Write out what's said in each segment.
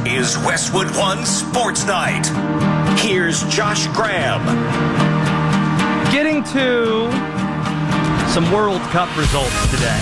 is Westwood One Sports Night. Here's Josh Graham. Getting to some World Cup results today.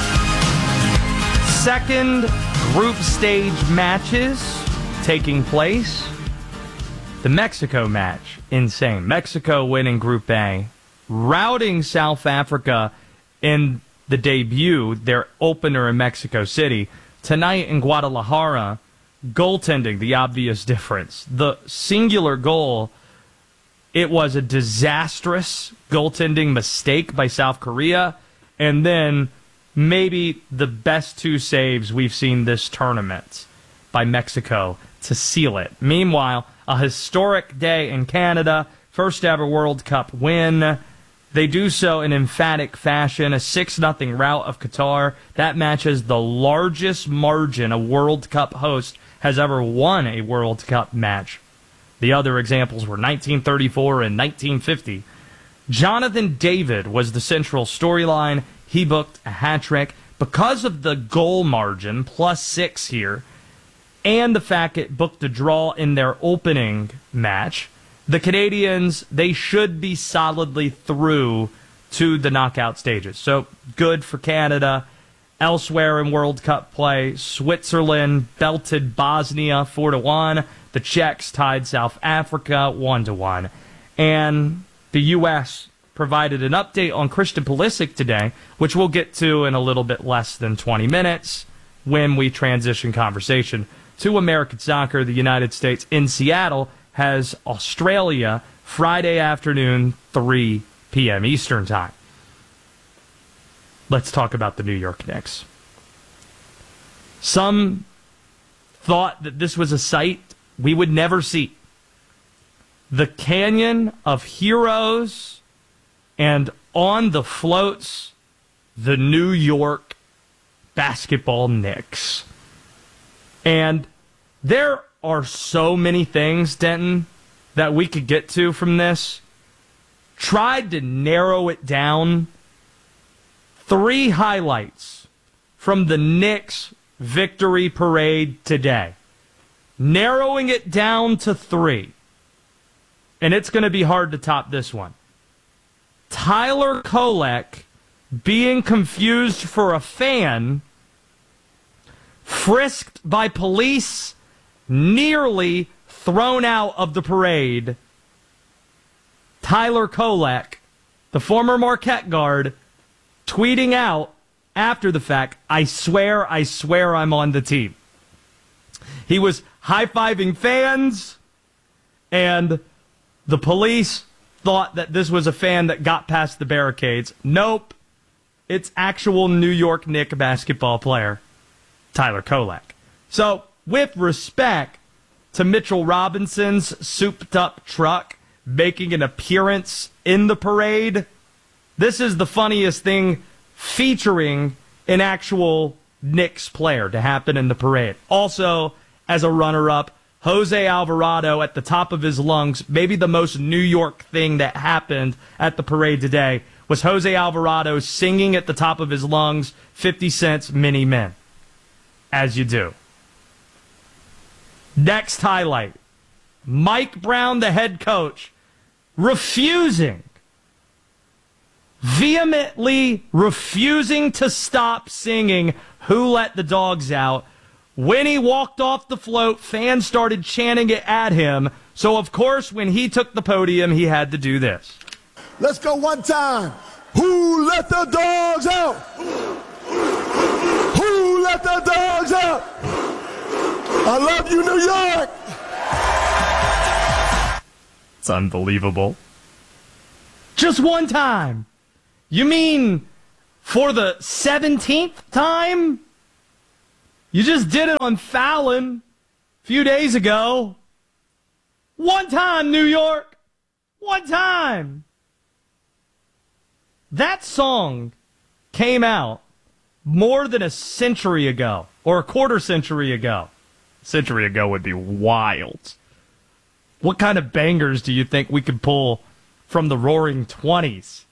Second group stage matches taking place. The Mexico match, insane. Mexico winning Group A, routing South Africa in the debut, their opener in Mexico City. Tonight in Guadalajara, goaltending, the obvious difference. The singular goal, it was a disastrous goaltending mistake by South Korea, and then maybe the best two saves we've seen this tournament by Mexico to seal it. Meanwhile, a historic day in Canada, first ever World Cup win. They do so in emphatic fashion, a 6-0 rout of Qatar. That matches the largest margin a World Cup host has ever won a World Cup match. The other examples were 1934 and 1950. Jonathan David was the central storyline. He booked a hat-trick because of the goal margin, +6 here, and the fact it booked a draw in their opening match. The Canadians, they should be solidly through to the knockout stages. So good for Canada. Elsewhere in World Cup play, Switzerland belted Bosnia 4-1. The Czechs tied South Africa 1-1. And the U.S. provided an update on Christian Pulisic today, which we'll get to in a little bit less than 20 minutes when we transition conversation to American soccer. The United States in Seattle has Australia Friday afternoon, 3 p.m. Eastern Time. Let's talk about the New York Knicks. Some thought that this was a sight we would never see. The canyon of heroes, and on the floats, the New York basketball Knicks. And there are so many things, Denton, that we could get to from this. Tried to narrow it down. 3 highlights from the Knicks victory parade today. Narrowing it down to 3. And it's going to be hard to top this one. Tyler Kolek being confused for a fan, frisked by police, nearly thrown out of the parade. Tyler Kolek, the former Marquette guard, tweeting out after the fact, I swear I'm on the team. He was high-fiving fans, and the police thought that this was a fan that got past the barricades. Nope. It's actual New York Knicks basketball player, Tyler Kolek. So, with respect to Mitchell Robinson's souped-up truck making an appearance in the parade, this is the funniest thing featuring an actual Knicks player to happen in the parade. Also, as a runner-up, Jose Alvarado at the top of his lungs, maybe the most New York thing that happened at the parade today, was Jose Alvarado singing at the top of his lungs 50 Cent's Many Men. As you do. Next highlight. Mike Brown, the head coach, vehemently refusing to stop singing Who Let the Dogs Out. When he walked off the float, fans started chanting it at him. So, of course, when he took the podium, he had to do this. Let's go one time. Who let the dogs out? Who let the dogs out? I love you, New York. It's unbelievable. Just one time. You mean for the 17th time? You just did it on Fallon a few days ago. One time, New York. One time. That song came out more than a century ago, or a quarter century ago. A century ago would be wild. What kind of bangers do you think we could pull from the Roaring '20s?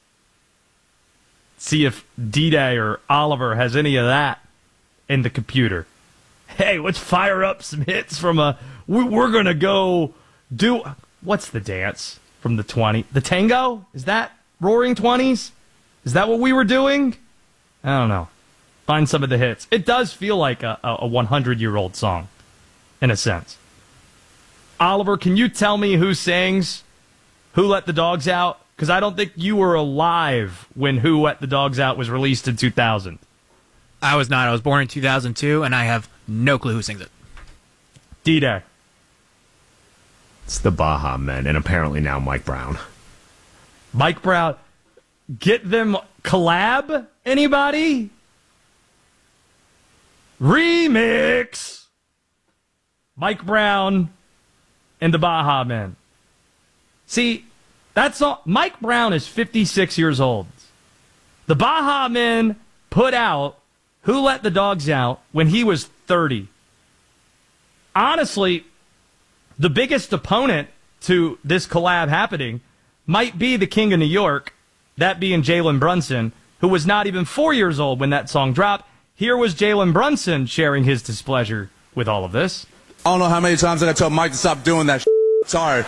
See if D-Day or Oliver has any of that in the computer. hey, let's fire up some hits from we're going to go do, what's the dance from the 20? The tango? Is that Roaring Twenties? Is that what we were doing? I don't know. Find some of the hits. It does feel like a 100-year-old song, in a sense. Oliver, can you tell me who sings Who Let the Dogs Out? Because I don't think you were alive when Who Let the Dogs Out was released in 2000. I was not. I was born in 2002, and I have no clue who sings it. D-Day. It's the Baha Men, and apparently now Mike Brown. Mike Brown. Get them collab? Anybody? Remix. Mike Brown and the Baha Men. See, that's all. Mike Brown is 56 years old. The Baha Men put out Who Let the Dogs Out when he was 30. Honestly, the biggest opponent to this collab happening might be the King of New York, that being Jalen Brunson, who was not even 4 years old when that song dropped. Here was Jalen Brunson sharing his displeasure with all of this. I don't know how many times I got to tell Mike to stop doing that. Sorry.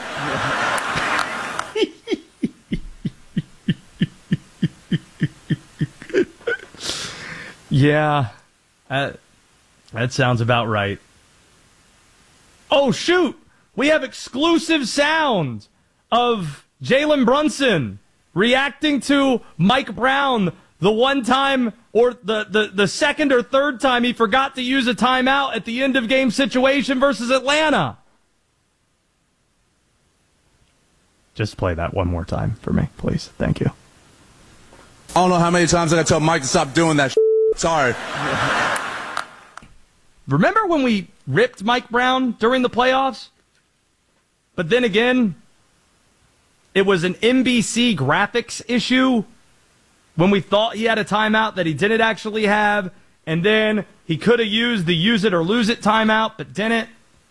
Yeah, that sounds about right. Oh, shoot! We have exclusive sound of Jalen Brunson reacting to Mike Brown the one time or the second or third time he forgot to use a timeout at the end of game situation versus Atlanta. Just play that one more time for me, please. Thank you. I don't know how many times I got to tell Mike to stop doing that. Sorry. Remember when we ripped Mike Brown during the playoffs? But then again, it was an NBC graphics issue when we thought he had a timeout that he didn't actually have, and then he could have used the use it or lose it timeout, but didn't.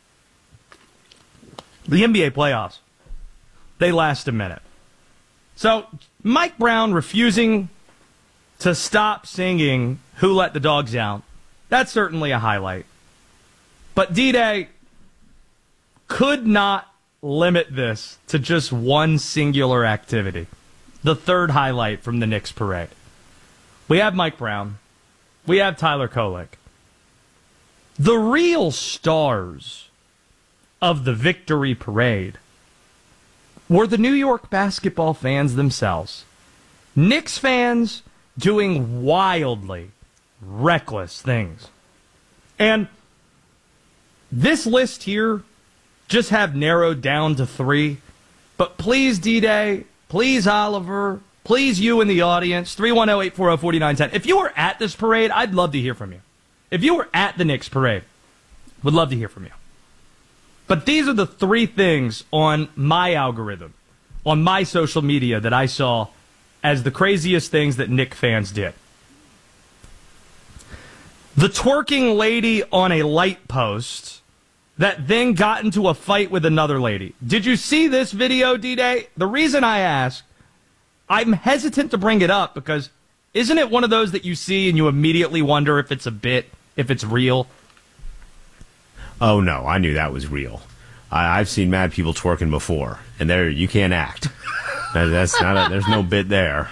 The NBA playoffs, they last a minute. So Mike Brown refusing to stop singing Who Let the Dogs Out, that's certainly a highlight. But D-Day could not limit this to just one singular activity. The third highlight from the Knicks parade. We have Mike Brown. We have Tyler Kolek. The real stars of the victory parade were the New York basketball fans themselves. Knicks fans doing wildly reckless things. And this list here just have narrowed down to 3. But please, D-Day, please, Oliver, please, you in the audience, 310-840-4910. If you were at this parade, I'd love to hear from you. If you were at the Knicks parade, would love to hear from you. But these are the 3 things on my algorithm, on my social media that I saw as the craziest things that Knicks fans did. The twerking lady on a light post that then got into a fight with another lady. Did you see this video, D-Day? The reason I ask, I'm hesitant to bring it up because isn't it one of those that you see and you immediately wonder if it's a bit, if it's real? Oh, no, I knew that was real. I've seen mad people twerking before, and there you can't act. That's not there's no bit there.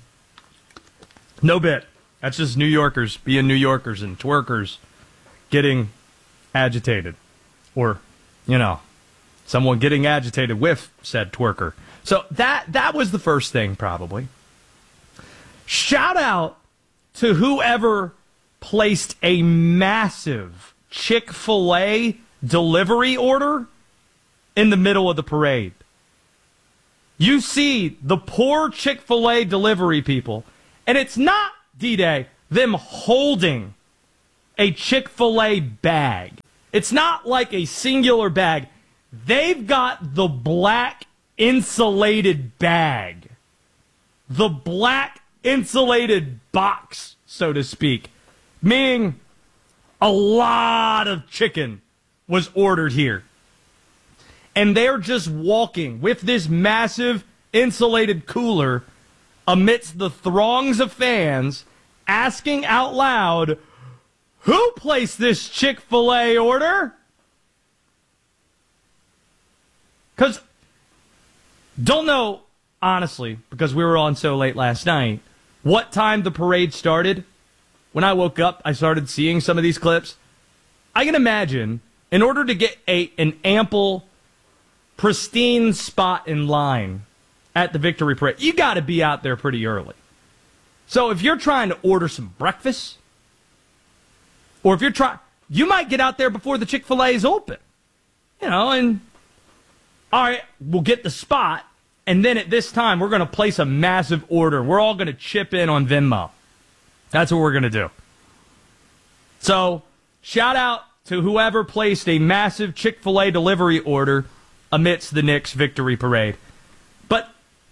No bit. That's just New Yorkers being New Yorkers and twerkers getting agitated. Or, you know, someone getting agitated with said twerker. So that was the first thing, probably. Shout out to whoever placed a massive Chick-fil-A delivery order in the middle of the parade. You see the poor Chick-fil-A delivery people, and it's not, D-Day, them holding a Chick-fil-A bag. It's not like a singular bag. They've got the black insulated bag. The black insulated box, so to speak. Meaning a lot of chicken was ordered here. And they're just walking with this massive insulated cooler amidst the throngs of fans asking out loud, Who placed this Chick-fil-A order? Because, don't know, honestly, because we were on so late last night, what time the parade started. When I woke up, I started seeing some of these clips. I can imagine, in order to get an ample, pristine spot in line at the victory parade, you got to be out there pretty early. So if you're trying to order some breakfast, or if you're trying, you might get out there before the Chick-fil-A is open. You know, and all right, we'll get the spot, and then at this time, we're going to place a massive order. We're all going to chip in on Venmo. That's what we're going to do. So, shout out to whoever placed a massive Chick-fil-A delivery order amidst the Knicks victory parade. But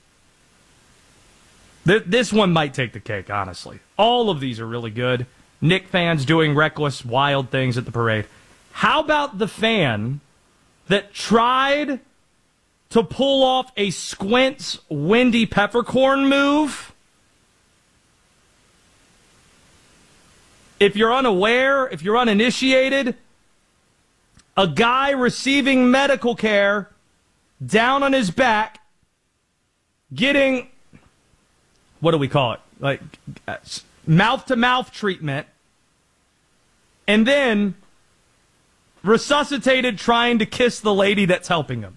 this one might take the cake, honestly. All of these are really good. Knick fans doing reckless, wild things at the parade. How about the fan that tried to pull off a Squints Wendy Peppercorn move? If you're unaware, if you're uninitiated, a guy receiving medical care down on his back, getting, what do we call it? Like mouth-to-mouth treatment, and then resuscitated trying to kiss the lady that's helping him.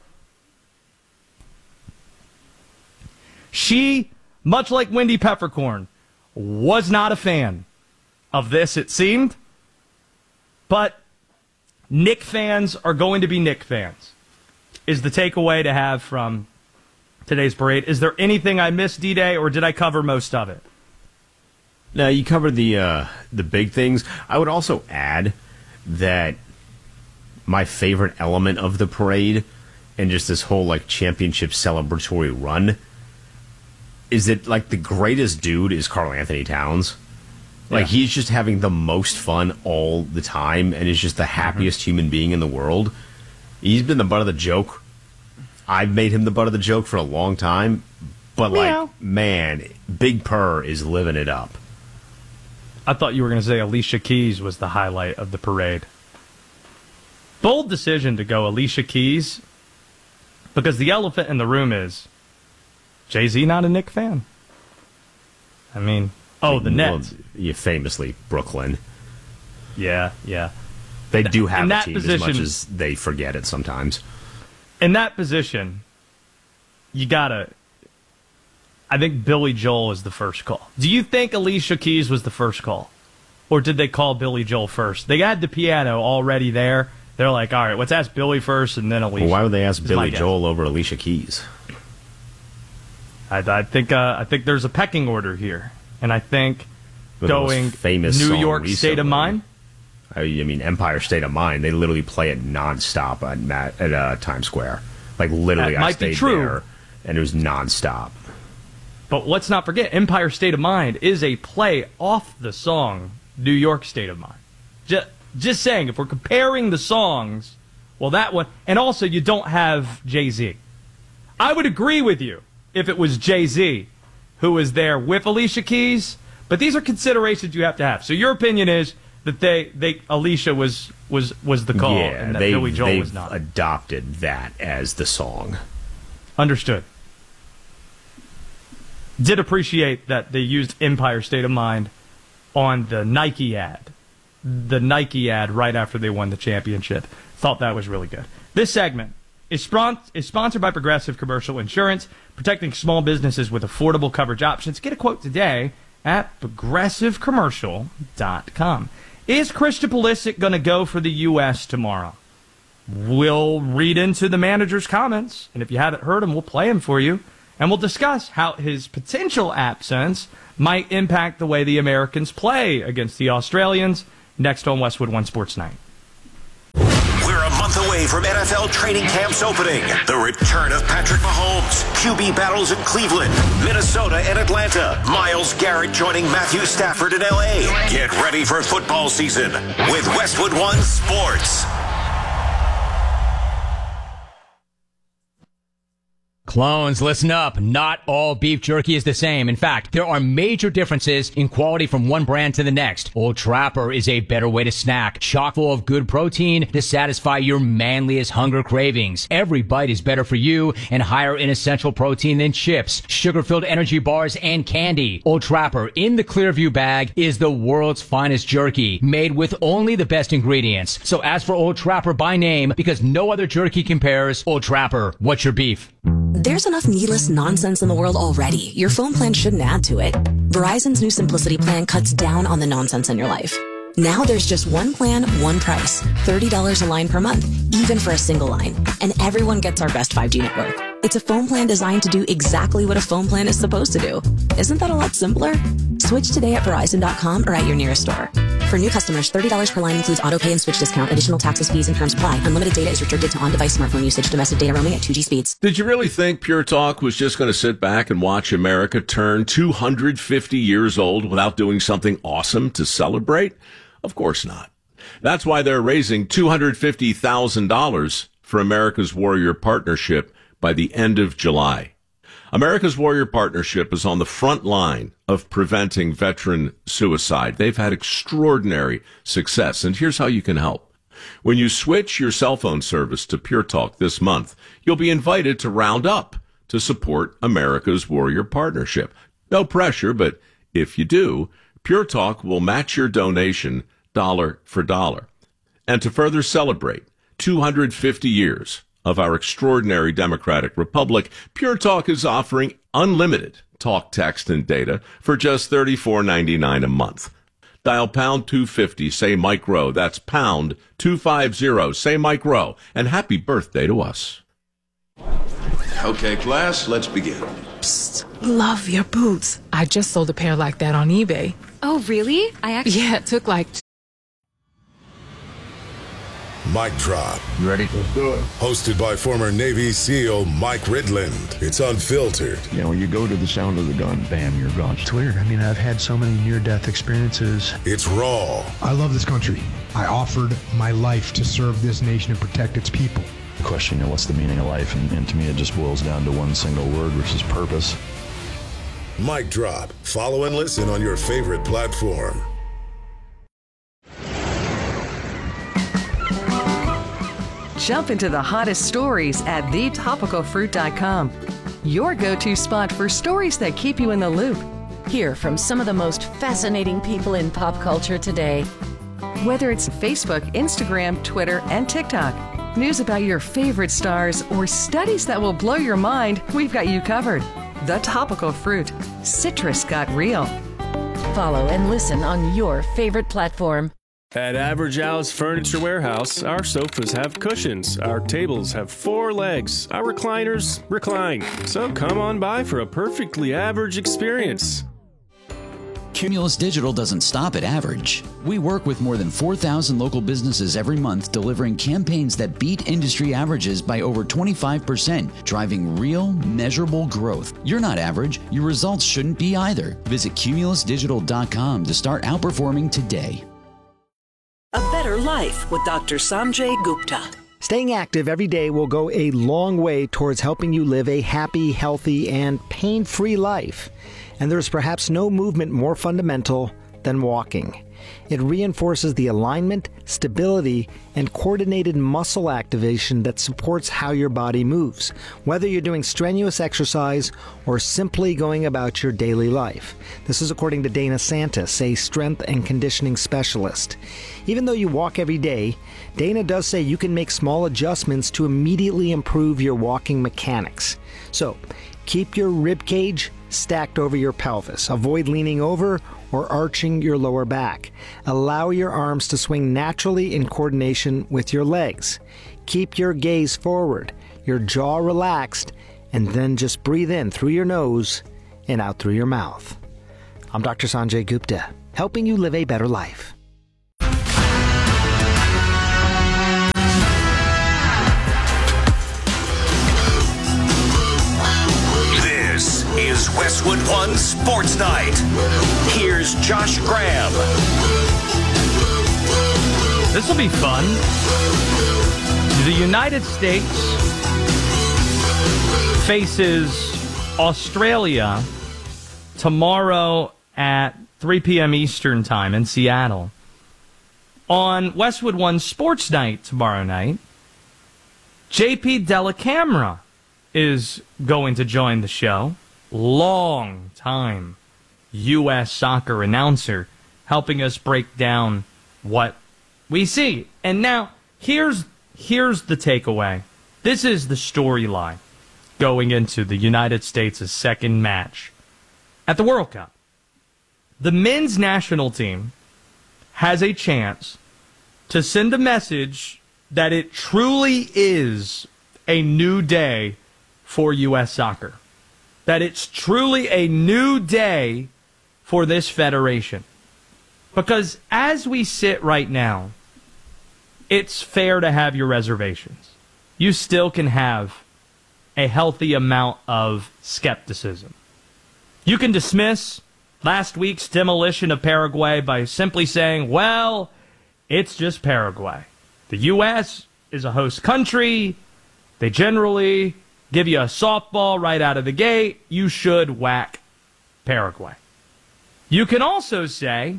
She, much like Wendy Peppercorn, was not a fan of this, it seemed. But Knick fans are going to be Knick fans, is the takeaway to have from today's parade. Is there anything I missed, D-Day, or did I cover most of it? No, you covered the big things. I would also add that my favorite element of the parade and just this whole like championship celebratory run is that like the greatest dude is Karl Anthony Towns. Like he's just having the most fun all the time and is just the happiest human being in the world. He's been the butt of the joke. I've made him the butt of the joke for a long time, but like man, Big Purr is living it up. I thought you were going to say Alicia Keys was the highlight of the parade. Bold decision to go Alicia Keys, because the elephant in the room is Jay-Z not a Knick fan. I mean, the Nets. Well, you famously Brooklyn. Yeah. They do have a team position, as much as they forget it sometimes. In that position, you gotta. I think Billy Joel is the first call. Do you think Alicia Keys was the first call? Or did they call Billy Joel first? They had the piano already there. They're like, all right, let's ask Billy first and then Alicia. Well, why would they ask Billy Joel over Alicia Keys? I think there's a pecking order here. And I think The going most famous New song York recently. State of Mind. I mean, Empire State of Mind. They literally play it nonstop at Times Square. Like literally, That I might be stayed true. there, and it was nonstop. But let's not forget, Empire State of Mind is a play off the song New York State of Mind. Just saying, if we're comparing the songs, well, that one, and also you don't have Jay-Z. I would agree with you if it was Jay-Z who was there with Alicia Keys, but these are considerations you have to have. So your opinion is that Alicia was the call, and that Billy Joel was not. They've adopted that as the song. Understood. Did appreciate that they used Empire State of Mind on the Nike ad. The Nike ad right after they won the championship. Thought that was really good. This segment is sponsored by Progressive Commercial Insurance, protecting small businesses with affordable coverage options. Get a quote today at progressivecommercial.com. Is Christian Pulisic going to go for the U.S. tomorrow? We'll read into the manager's comments, and if you haven't heard him, we'll play him for you. And we'll discuss how his potential absence might impact the way the Americans play against the Australians next on Westwood One Sports Night. We're a month away from NFL training camps opening. The return of Patrick Mahomes, QB battles in Cleveland, Minnesota, and Atlanta. Myles Garrett joining Matthew Stafford in L.A. Get ready for football season with Westwood One Sports. Clones, listen up. Not all beef jerky is the same. In fact, there are major differences in quality from one brand to the next. Old Trapper is a better way to snack, chock full of good protein to satisfy your manliest hunger cravings. Every bite is better for you and higher in essential protein than chips, sugar-filled energy bars, and candy. Old Trapper in the Clearview bag is the world's finest jerky, made with only the best ingredients. So ask for Old Trapper by name because no other jerky compares. Old Trapper, what's your beef? There's enough needless nonsense in the world already. Your phone plan shouldn't add to it. Verizon's new Simplicity plan cuts down on the nonsense in your life. Now there's just one plan, one price. $30 a line per month, even for a single line. And everyone gets our best 5G network. It's a phone plan designed to do exactly what a phone plan is supposed to do. Isn't that a lot simpler? Switch today at Verizon.com or at your nearest store. For new customers, $30 per line includes autopay and switch discount. Additional taxes, fees, and terms apply. Unlimited data is restricted to on-device smartphone usage. Domestic data roaming at 2G speeds. Did you really think Pure Talk was just going to sit back and watch America turn 250 years old without doing something awesome to celebrate? Of course not. That's why they're raising $250,000 for America's Warrior Partnership by the end of July. America's Warrior Partnership is on the front line of preventing veteran suicide. They've had extraordinary success, and here's how you can help. When you switch your cell phone service to Pure Talk this month, you'll be invited to round up to support America's Warrior Partnership. No pressure, but if you do, Pure Talk will match your donation dollar for dollar. And to further celebrate 250 years of our extraordinary democratic republic, Pure Talk is offering unlimited talk, text, and data for just $34.99 a month. Dial pound 250, say Mike Rowe. That's pound 250, say Mike Rowe. And happy birthday to us. Okay, class, let's begin. Psst, love your boots. I just sold a pair like that on eBay. Oh, really? Yeah, it took like... Mic Drop. You ready? Let's do it. Hosted by former Navy SEAL Mike Ridland. It's unfiltered. You know, when you go to the sound of the gun, bam, you're gone. It's weird. I mean, I've had so many near-death experiences. It's raw. I love this country. I offered my life to serve this nation and protect its people. The question, what's the meaning of life? And to me, it just boils down to one single word, which is purpose. Mic Drop. Follow and listen on your favorite platform. Jump into the hottest stories at thetopicalfruit.com. Your go-to spot for stories that keep you in the loop. Hear from some of the most fascinating people in pop culture today. Whether it's Facebook, Instagram, Twitter, and TikTok, news about your favorite stars, or studies that will blow your mind, we've got you covered. The Topical Fruit. Citrus got real. Follow and listen on your favorite platform. At Average Al's Furniture Warehouse, our sofas have cushions, our tables have 4 legs, our recliners recline. So come on by for a perfectly average experience. Cumulus Digital doesn't stop at average. We work with more than 4,000 local businesses every month, delivering campaigns that beat industry averages by over 25%, driving real, measurable growth. You're not average. Your results shouldn't be either. Visit cumulusdigital.com to start outperforming today. A Better Life with Dr. Sanjay Gupta. Staying active every day will go a long way towards helping you live a happy, healthy, and pain-free life. And there's perhaps no movement more fundamental than walking. It reinforces the alignment, stability, and coordinated muscle activation that supports how your body moves, whether you're doing strenuous exercise or simply going about your daily life. This is according to Dana Santis, a strength and conditioning specialist. Even though you walk every day, Dana does say you can make small adjustments to immediately improve your walking mechanics. So, keep your rib cage stacked over your pelvis. Avoid leaning over or arching your lower back. Allow your arms to swing naturally in coordination with your legs. Keep your gaze forward, your jaw relaxed, and then just breathe in through your nose and out through your mouth. I'm Dr. Sanjay Gupta, helping you live a better life. This is Westwood One Sports Night. Here's Josh Graham. This will be fun. The United States faces Australia tomorrow at 3 p.m. Eastern Time in Seattle. On Westwood One Sports Night tomorrow night, JP Dellacamera is going to join the show. Long time U.S. soccer announcer, helping us break down what we see. And now, here's the takeaway. This is the storyline going into the United States' second match at the World Cup. The men's national team has a chance to send a message that it truly is a new day for U.S. soccer. That it's truly a new day for this federation. Because as we sit right now, it's fair to have your reservations. You still can have a healthy amount of skepticism. You can dismiss last week's demolition of Paraguay by simply saying, well, it's just Paraguay. The U.S. is a host country. They generally give you a softball right out of the gate. You should whack Paraguay. You can also say,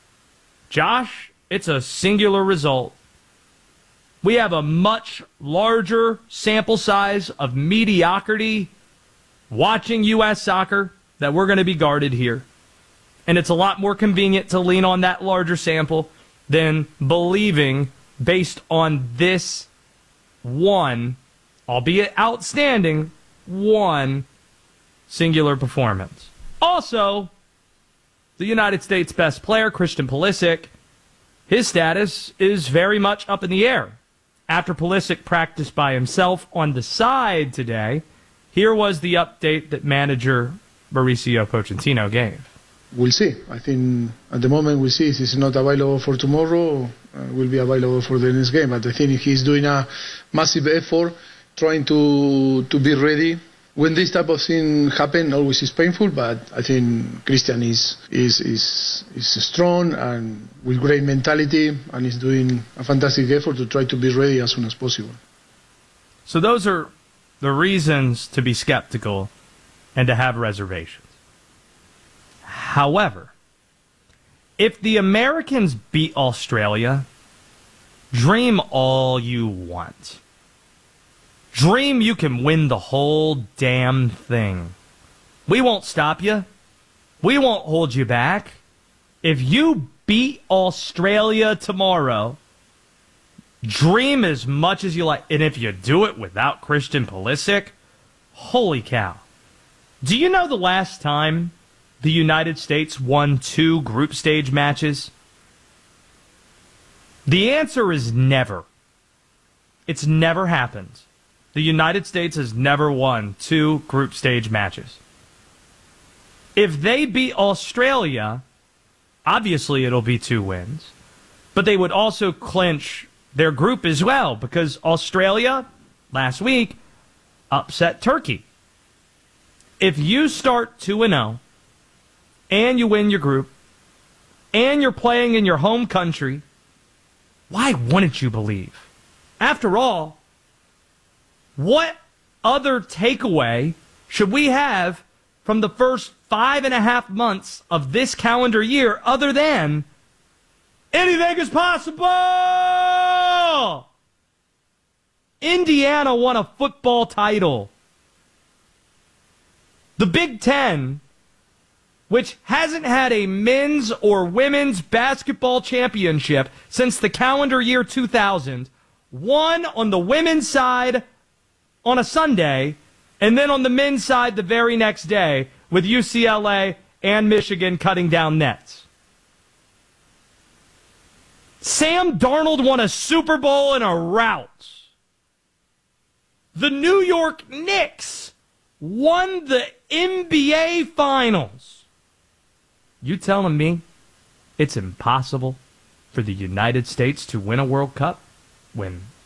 Josh, it's a singular result. We have a much larger sample size of mediocrity watching U.S. soccer that we're going to be guarded here. And it's a lot more convenient to lean on that larger sample than believing based on this one, albeit outstanding, one singular performance. Also, the United States' best player, Christian Pulisic, his status is very much up in the air. After Pulisic practiced by himself on the side today, here was the update that manager Mauricio Pochettino gave. We'll see. I think at the moment we'll see if he's not available for tomorrow, will be available for the next game. But I think he's doing a massive effort, trying to be ready. When this type of thing happen, always is painful. But I think Christian is strong and with great mentality, and is doing a fantastic effort to try to be ready as soon as possible. So those are the reasons to be skeptical and to have reservations. However, if the Americans beat Australia, dream all you want. Dream you can win the whole damn thing. We won't stop you. We won't hold you back. If you beat Australia tomorrow, dream as much as you like. And if you do it without Christian Pulisic, holy cow. Do you know the last time the United States won 2 group stage matches? The answer is never. It's never happened. The United States has never won 2 group stage matches. If they beat Australia, obviously it'll be 2 wins. But they would also clinch their group as well, because Australia, last week, upset Turkey. If you start 2-0, and you win your group, and you're playing in your home country, why wouldn't you believe? After all, what other takeaway should we have from the first 5.5 months of this calendar year other than anything is possible? Indiana won a football title. The Big Ten, which hasn't had a men's or women's basketball championship since the calendar year 2000, won on the women's side on a Sunday, and then on the men's side the very next day, with UCLA and Michigan cutting down nets. Sam Darnold won a Super Bowl in a rout. The New York Knicks won the NBA Finals. You telling me it's impossible for the United States to win a World Cup when